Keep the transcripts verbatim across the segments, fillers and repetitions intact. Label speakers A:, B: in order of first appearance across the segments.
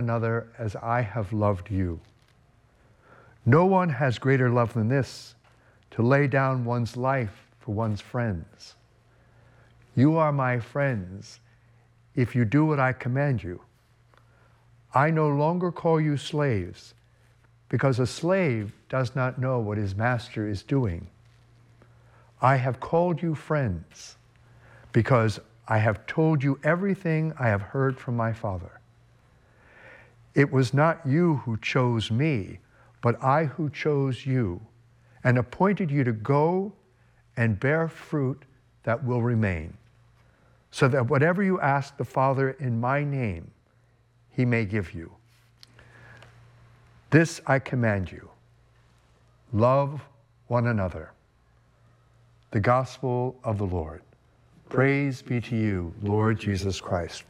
A: another as I have loved you. No one has greater love than this, to lay down one's life for one's friends. You are my friends if you do what I command you. I no longer call you slaves, because a slave does not know what his master is doing. I have called you friends, because I have told you everything I have heard from my Father. It was not you who chose me, but I who chose you and appointed you to go and bear fruit that will remain, so that whatever you ask the Father in my name, he may give you. This I command you: love one another. The gospel of the Lord. Praise be to you, Lord Jesus Christ.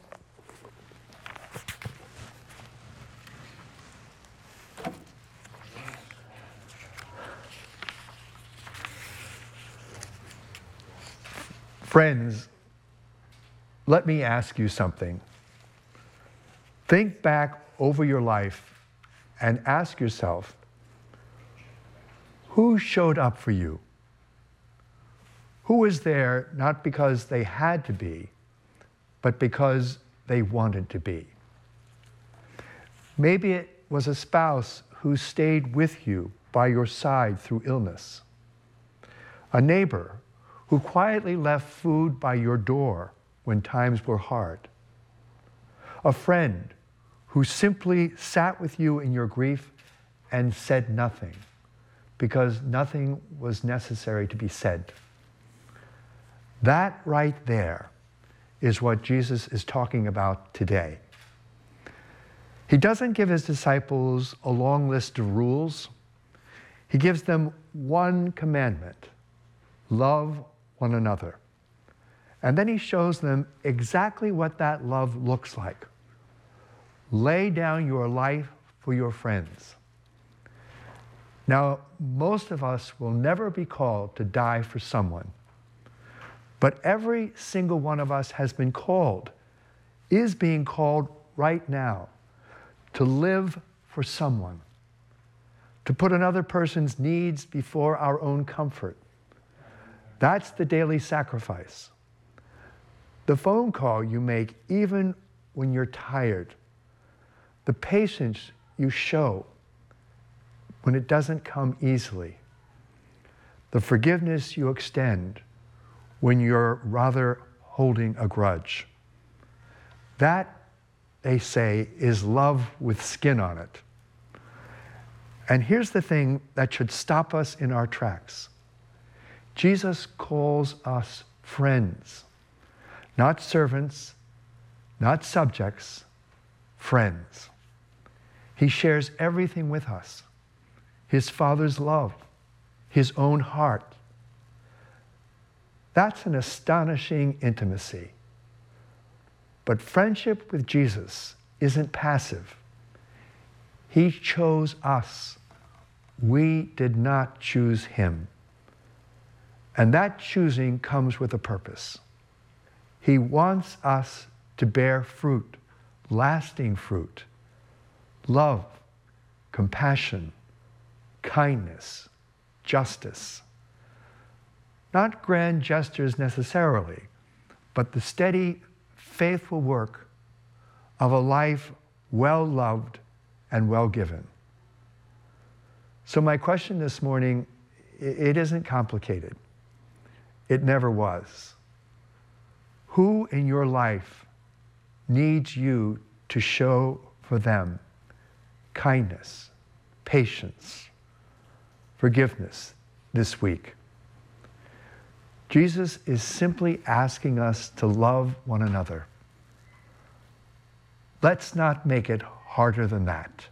A: Friends, let me ask you something. Think back over your life and ask yourself, who showed up for you? Who was there not because they had to be, but because they wanted to be? Maybe it was a spouse who stayed with you by your side through illness. A neighbor who quietly left food by your door when times were hard. A friend who simply sat with you in your grief and said nothing, because nothing was necessary to be said. That right there is what Jesus is talking about today. He doesn't give his disciples a long list of rules. He gives them one commandment: love one another. And then he shows them exactly what that love looks like. Lay down your life for your friends. Now, most of us will never be called to die for someone, but every single one of us has been called, is being called right now, to live for someone, to put another person's needs before our own comfort. That's the daily sacrifice. The phone call you make even when you're tired. The patience you show when it doesn't come easily. The forgiveness you extend when you're rather holding a grudge. That, they say, is love with skin on it. And here's the thing that should stop us in our tracks. Jesus calls us friends, not servants, not subjects, friends. He shares everything with us: his Father's love, his own heart. That's an astonishing intimacy. But friendship with Jesus isn't passive. He chose us. We did not choose him. And that choosing comes with a purpose. He wants us to bear fruit, lasting fruit, love, compassion, kindness, justice. Not grand gestures necessarily, but the steady, faithful work of a life well loved and well given. So my question this morning, it isn't complicated. It never was. Who in your life needs you to show for them kindness, patience, forgiveness this week? Jesus is simply asking us to love one another. Let's not make it harder than that.